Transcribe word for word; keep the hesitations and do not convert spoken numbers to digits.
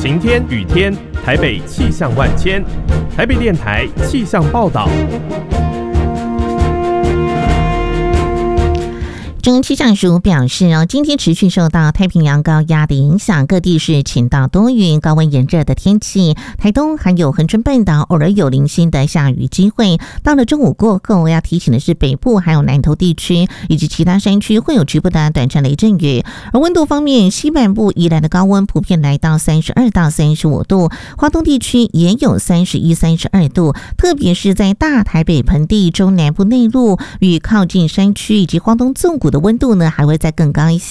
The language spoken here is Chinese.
晴天、雨天，台北气象万千。台北电台气象报道。 中央气象署表示哦，今天持续受到太平洋高压的影响，各地是晴到多云、高温炎热的天气。台东还有恒春半岛偶尔有零星的下雨机会。到了中午过后，要提醒的是北部还有南投地区以及其他山区会有局部的短暂雷阵雨。而温度方面，西半部宜兰的高温普遍来到三十二到三十五度，花东地区也有三十一、三十二度，特别是在大台北盆地、中南部内陆与靠近山区以及花东纵谷的温度呢，还会再更高一些。